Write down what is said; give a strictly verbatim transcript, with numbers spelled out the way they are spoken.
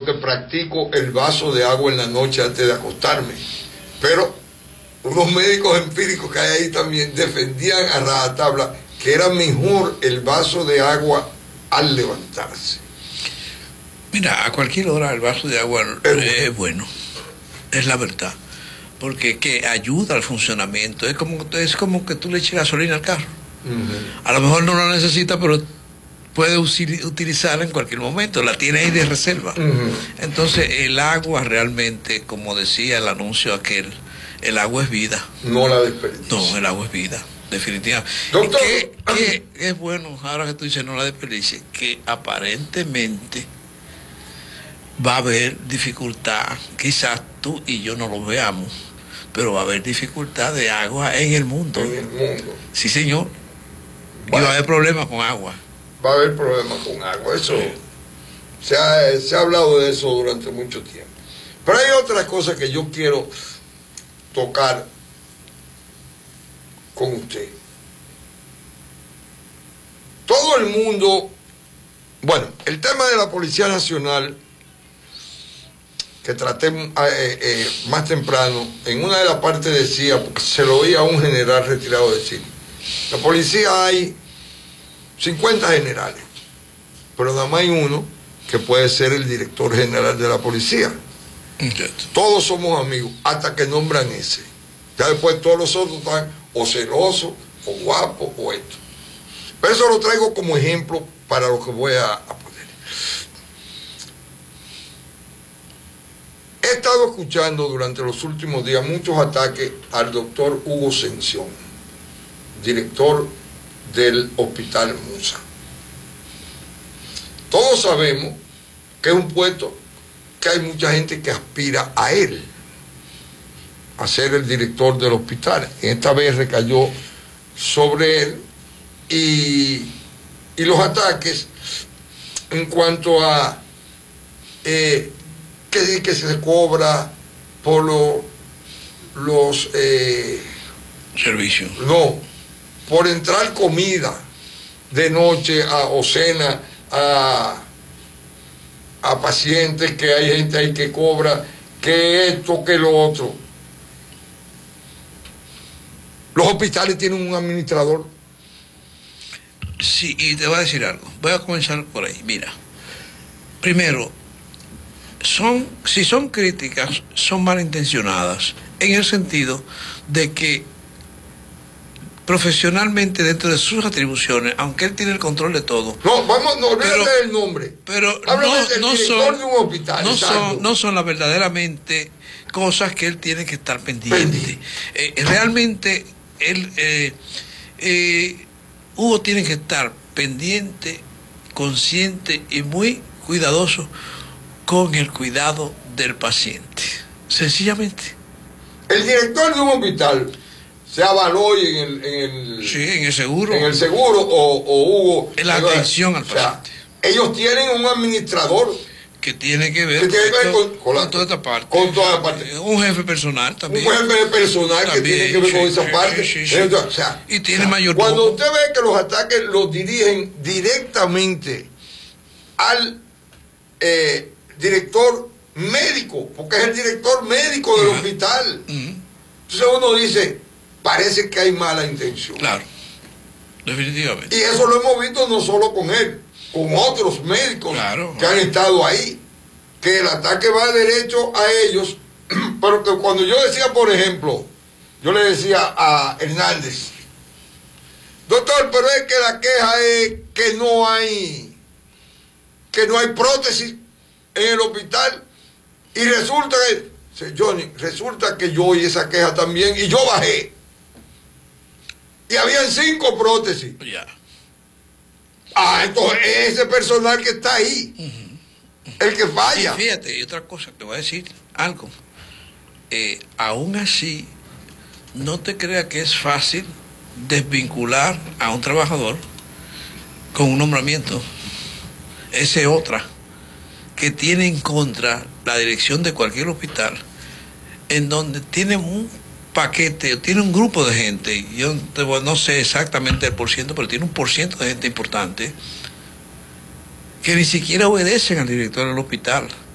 que practico el vaso de agua en la noche antes de acostarme. Pero unos médicos empíricos que hay ahí también defendían a rajatabla que era mejor el vaso de agua al levantarse. Mira, a cualquier hora el vaso de agua es bueno, es, bueno. Es la verdad. Porque que ayuda al funcionamiento. Es como, es como que tú le eches gasolina al carro. Uh-huh. A lo mejor no lo necesita, pero puede utilizarla en cualquier momento. La tiene ahí de reserva. Uh-huh. Entonces, el agua realmente, como decía el anuncio aquel, el agua es vida. No la desperdicies. No, el agua es vida. Definitivamente. Doctor, que, que es bueno, ahora que tú dices no la desperdicies, que aparentemente va a haber dificultad, quizás tú y yo no lo veamos, pero va a haber dificultad de agua en el mundo. En el mundo. Sí, señor. Bueno, y va a haber problemas con agua. Va a haber problemas con agua, eso. Sí. Se ha, se ha hablado de eso durante mucho tiempo. Pero hay otra cosa que yo quiero tocar con usted. Todo el mundo, bueno, el tema de la Policía Nacional, que traté eh, eh, más temprano, en una de las partes decía, porque se lo oía a un general retirado decir, la policía hay cincuenta generales, pero nada más hay uno que puede ser el director general de la policía. Todos somos amigos, hasta que nombran ese. Ya después todos los otros están o celosos, o guapos, o esto. Pero eso lo traigo como ejemplo para lo que voy a, a poner. He estado escuchando durante los últimos días muchos ataques al doctor Hugo Sención, director del Hospital Musa. Todos sabemos que es un puesto que hay mucha gente que aspira a él, a ser el director del hospital. Esta vez recayó sobre él y, y los ataques en cuanto a eh, que, que se cobra por lo, los eh, servicios. No, por entrar comida de noche a, o cena a, a pacientes, que hay gente ahí que cobra, que esto, que lo otro. Los hospitales tienen un administrador. Sí, y te voy a decir algo. Voy a comenzar por ahí. Mira, primero, son, si son críticas, son malintencionadas, en el sentido de que profesionalmente, dentro de sus atribuciones, aunque él tiene el control de todo. No, vamos, no olvídate del nombre. Pero Háblame no, del no director son, de un hospital. No son, no son las verdaderamente cosas que él tiene que estar pendiente. Eh, realmente, él, eh, eh, Hugo tiene que estar pendiente, consciente y muy cuidadoso con el cuidado del paciente. Sencillamente. El director de un hospital, sea Baloy en el, en el, sí, en el seguro, en el seguro o, o Hugo, en la atención al paciente. O sea, ellos tienen un administrador que tiene que ver, que tiene que ver con, con, con toda esta parte. Con toda la parte. Un jefe personal también. Un jefe personal también, que tiene que ver sí, con esa sí, parte. Sí, sí, Entonces, o sea, y tiene o sea, mayor cuando todo. usted ve que los ataques los dirigen directamente al eh, director médico, porque es el director médico del uh-huh. hospital. Uh-huh. Entonces uno dice, parece que hay mala intención. Claro, definitivamente. Y eso lo hemos visto no solo con él, con otros médicos claro, que han estado ahí, que el ataque va derecho a ellos, pero que cuando yo decía, por ejemplo, yo le decía a Hernández, doctor, pero es que la queja es que no hay, que no hay prótesis en el hospital, y resulta que, Johnny, resulta que yo oí esa queja también, y yo bajé, y habían cinco prótesis. Ya. Yeah. Ah, entonces es ese personal que está ahí, uh-huh. el que falla. Y fíjate, y otra cosa, te voy a decir algo. Eh, aún así, no te creas que es fácil desvincular a un trabajador con un nombramiento. Esa es otra, que tiene en contra la dirección de cualquier hospital, en donde tiene un paquete, tiene un grupo de gente, yo no sé exactamente el por ciento, pero tiene un por ciento de gente importante que ni siquiera obedecen al director del hospital.